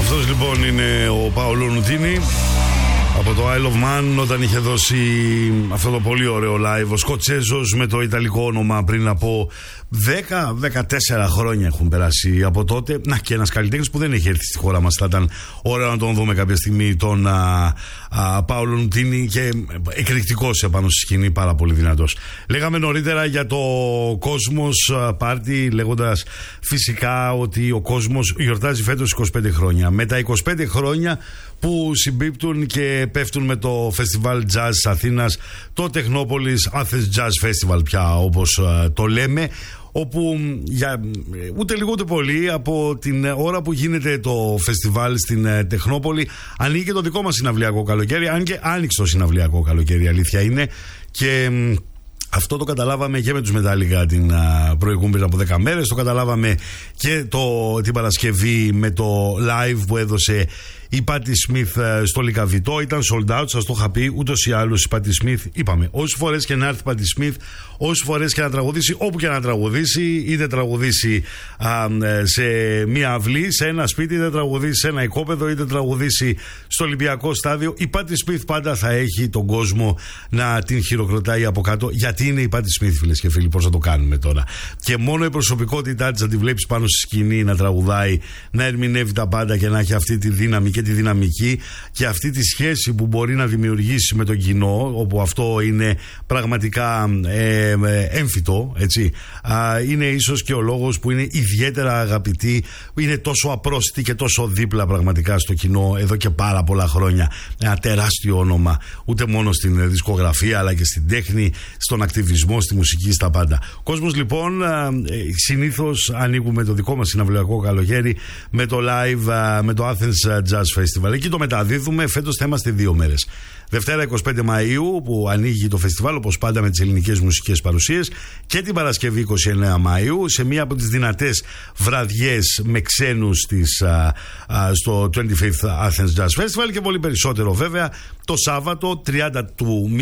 Αυτός λοιπόν είναι ο Πάολο Νουτίνι από το Isle of Man, όταν είχε δώσει αυτό το πολύ ωραίο live. Ο Σκοτσέζος με το ιταλικό όνομα πριν από 10-14 χρόνια έχουν περάσει από τότε. Να, και ένας καλλιτέχνης που δεν έχει έρθει στη χώρα μας. Θα ήταν ωραίο να τον δούμε κάποια στιγμή, τον Πάολο Νουτίνι, και εκρηκτικός επάνω στη σκηνή, πάρα πολύ δυνατός. Λέγαμε νωρίτερα για το Κόσμος Πάρτι, λέγοντας φυσικά ότι ο Κόσμος γιορτάζει φέτος 25 χρόνια. Με τα 25 χρόνια που συμπίπτουν και πέφτουν με το Festival Jazz Αθήνας, το Technopolis Athens Jazz Festival πια, όπως το λέμε, όπου για ούτε λίγο ούτε πολύ από την ώρα που γίνεται το φεστιβάλ στην Τεχνόπολη ανοίγει και το δικό μας συναυλιακό καλοκαίρι, αν και άνοιξε το συναυλιακό καλοκαίρι, αλήθεια είναι. Και αυτό το καταλάβαμε και με τους Μετάλλικα την προηγούμενη πριν από 10 μέρες. Το καταλάβαμε και την Παρασκευή με το live που έδωσε η Πάτι Σμιθ στο Λυκαβητό. Ήταν sold out, σας το είχα πει. Ούτως ή άλλως η Πάτι Σμιθ, είπαμε, όσες φορές και να έρθει η Πάτι Σμιθ, όσες φορές και να τραγουδήσει, όπου και να τραγουδήσει, είτε τραγουδήσει σε μία αυλή, σε ένα σπίτι, είτε τραγουδήσει σε ένα οικόπεδο, είτε τραγουδήσει στο Ολυμπιακό στάδιο, η Πάτι Σμιθ πάντα θα έχει τον κόσμο να την χειροκροτάει από κάτω. Γιατί είναι η Πάτι Σμιθ, φίλες και φίλοι, πώς θα το κάνουμε τώρα. Και μόνο η προσωπικότητά της, να τη βλέπεις πάνω στη σκηνή να τραγουδάει, να ερμηνεύει τα πάντα και να έχει αυτή τη δύναμη και τη δυναμική και αυτή τη σχέση που μπορεί να δημιουργήσει με τον κοινό, όπου αυτό είναι πραγματικά έμφυτο, έτσι. Είναι ίσως και ο λόγος που είναι ιδιαίτερα αγαπητή, είναι τόσο απρόσιτη και τόσο δίπλα πραγματικά στο κοινό εδώ και πάρα πολλά χρόνια. Ένα τεράστιο όνομα, ούτε μόνο στην δισκογραφία αλλά και στην τέχνη, στον ακτιβισμό, στη μουσική, στα πάντα. Ο κόσμος λοιπόν, συνήθως ανοίγουμε το δικό μας συναυλιακό καλοκαίρι με το live, με το Athens Jazz Festival. Εκεί το μεταδίδουμε. Φέτος θα είμαστε 2 μέρες. Δευτέρα 25 Μαΐου που ανοίγει το φεστιβάλ, όπως πάντα με τις ελληνικές μουσικές παρουσίες, και την Παρασκευή 29 Μαΐου σε μία από τις δυνατές βραδιές με ξένους στο 25th Athens Jazz Festival, και πολύ περισσότερο βέβαια το Σάββατο 30 του